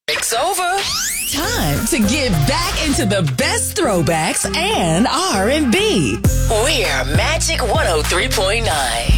It's over. Time to get back into the best throwbacks and R&B. We're Magic 103.9.